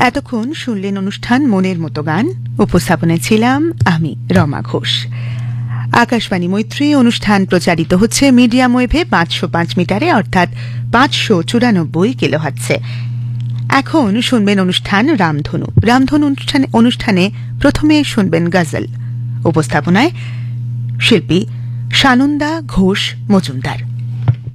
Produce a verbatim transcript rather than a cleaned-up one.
এতক্ষণ শুনলেন অনুষ্ঠান মনের মতো গান। উপস্থাপনায় ছিলাম আমি রমা ঘোষ। আকাশবাণী মৈত্রী অনুষ্ঠান প্রচারিত হচ্ছে মিডিয়াম ওয়েভে পাঁচশো পাঁচ মিটারে, অর্থাৎ পাঁচশো চুরানব্বই কিলোহার্টজে। এখন শুনবেন অনুষ্ঠান রামধনু। রামধনু অনুষ্ঠানে অনুষ্ঠানে প্রথমে শুনবেন গজল। উপস্থাপনায় শিল্পী সানন্দা ঘোষ মজুমদার।